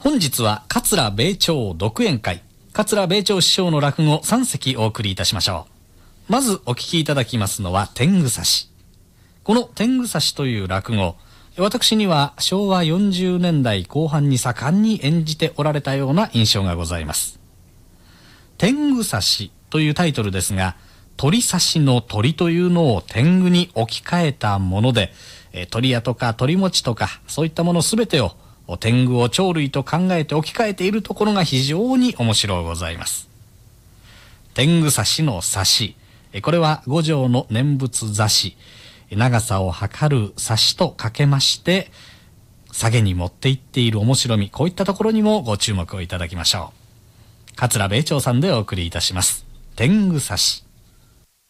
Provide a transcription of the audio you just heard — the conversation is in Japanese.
本日は桂米朝独演会、桂米朝師匠の落語3席お送りいたしましょう。まずお聞きいただきますのは天狗刺し。この天狗刺しという落語、私には昭和40年代後半に盛んに演じておられたような印象がございます。天狗刺しというタイトルですが、鳥刺しの鳥というのを天狗に置き換えたもので、鳥屋とか鳥餅とかそういったものすべてを天狗を鳥類と考えて置き換えているところが非常に面白いございます。天狗刺しの刺し、これは五条の念仏刺し、長さを測る刺しとかけまして下げに持っていっている面白み、こういったところにもご注目をいただきましょう。桂米朝さんでお送りいたします。天狗刺し。